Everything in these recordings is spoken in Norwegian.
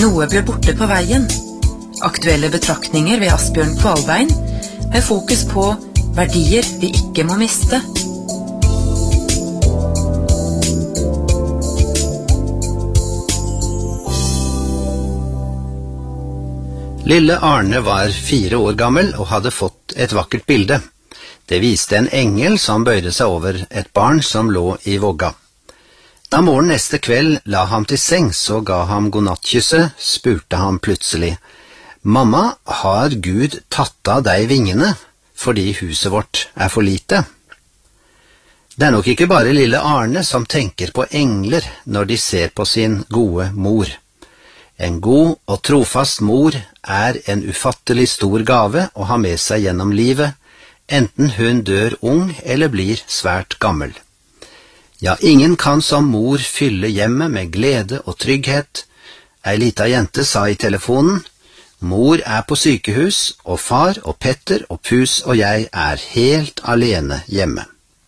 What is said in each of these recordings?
Noe ble borte på veien. Aktuelle betraktninger ved Asbjørn Kvalbein, med fokus på verdier vi ikke må miste. Lille Arne var 4 år gammel og hadde fått et vakkert bilde. Det viste en engel som bøyde seg over et barn som lå i vogga. Da moren neste kveld la ham til sengs og ga ham godnattkysse, spurte han plutselig: «Mamma, har Gud tatt av deg vingene fordi huset vårt er for lite?» Det er nok ikke bare lille Arne som tenker på engler når de ser på sin gode mor. En god og trofast mor er en ufattelig stor gave å ha med seg gjennom livet, enten hun dør ung eller blir svært gammel. Ja, ingen kan som mor fylle hjemmet med glede og trygghet. Ei lita jente sa i telefonen: «Mor er på sykehus, og far og Petter og Pus og jeg er helt alene hjemme.»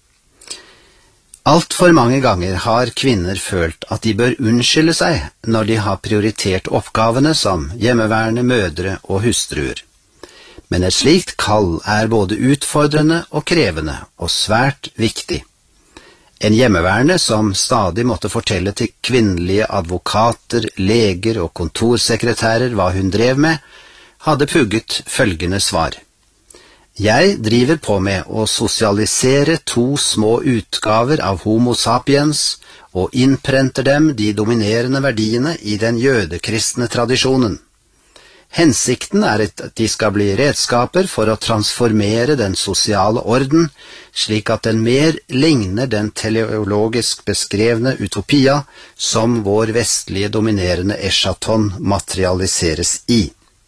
Alt for mange ganger har kvinner følt at de bør unnskylde seg når de har prioritert oppgavene som hjemmeværende mødre og hustruer. Men et slikt kall er både utfordrende og krevende, og svært viktig. En hjemmeværende som stadig måtte fortelle til kvinnelige advokater, leger og kontorsekretærer hva hun drev med, hadde pugget følgende svar: «Jeg driver på med å sosialisere 2 små utgaver av Homo sapiens og innprenter dem de dominerende verdiene i den jødekristne tradisjonen. Hensikten er at de skal bli redskaper for å transformere den sosiale orden, slik at den mer ligner den teleologisk beskrevne utopia som vår vestlige dominerende eschaton materialiseres i.»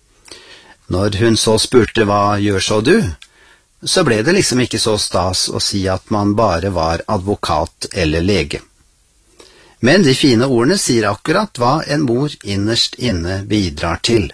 Når hun så spurte «Hva gjør så du?», så ble det liksom ikke så stas å si at man bare var advokat eller lege. Men de fine ordene sier akkurat hva en mor innerst inne bidrar til.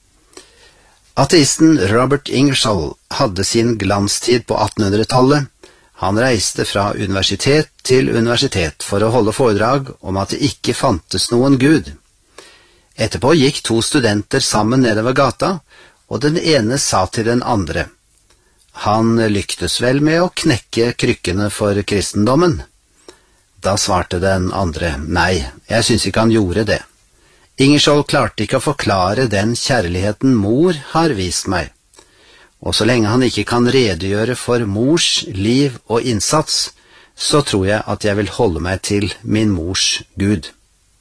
Ateisten Robert Ingersoll hadde sin glanstid på 1800-tallet. Han reiste fra universitet til universitet for å holde foredrag om at det ikke fantes noen Gud. Etterpå gikk 2 studenter sammen nedover gata, og den ene sa til den andre: «Han lyktes vel med å knekke krykkene for kristendommen?» Da svarte den andre: «Nei, jeg synes ikke han gjorde det. Ingersoll klarte ikke å forklare den kjærligheten mor har vist meg. Og så lenge han ikke kan redegjøre for mors liv og innsats, så tror jeg at jeg vil holde meg til min mors Gud.»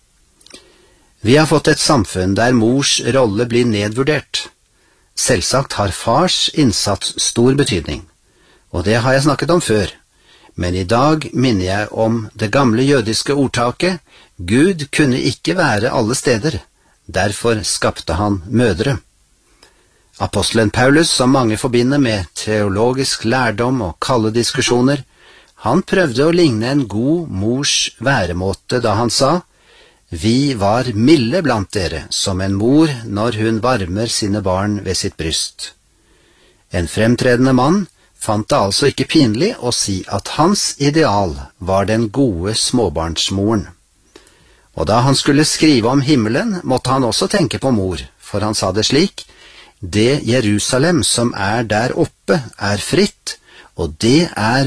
Vi har fått et samfunn der mors rolle blir nedvurdert. Selvsagt har fars innsats stor betydning, og det har jeg snakket om før, men i dag minner jeg om det gamle jødiske ordtaket: «Gud kunne ikke være alle steder, derfor skapte han mødre.» Apostelen Paulus, som mange forbinder med teologisk lærdom og kalde diskusjoner, han prøvde å ligne en god mors væremåte da han sa: «Vi var milde blant dere, som en mor når hun varmer sine barn ved sitt bryst.» En fremtredende mann fant det altså ikke pinlig å si at hans ideal var den gode småbarnsmoren. Og da han skulle skrive om himmelen, måtte han også tenke på mor, for han sa det slik: «Det Jerusalem som er der oppe er fritt, og det er